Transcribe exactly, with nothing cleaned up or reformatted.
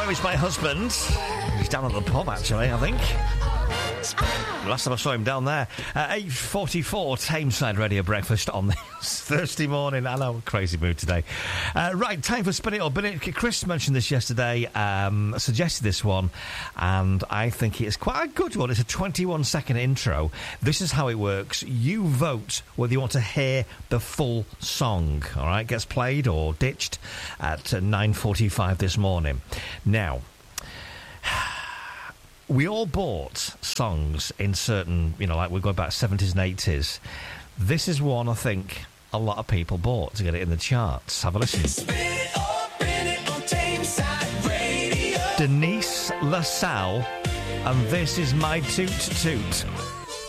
is my husband. He's down at the pub, actually, I think. Last time I saw him down there. Uh, eight forty-four, Tameside Radio Breakfast on this Thursday morning. I know, crazy mood today. Uh, right, time for Spin It or Bin It. Chris mentioned this yesterday, um, suggested this one, and I think it's quite a good one. It's a twenty-one second intro. This is how it works. You vote whether you want to hear the full song, all right? Gets played or ditched at uh, nine forty-five this morning. Now, we all bought songs in certain, you know, like we go back seventies and eighties. This is one I think a lot of people bought to get it in the charts. Have a listen. Spin it or bin it on Tameside Radio. Denise LaSalle, and this is My Toot Toot.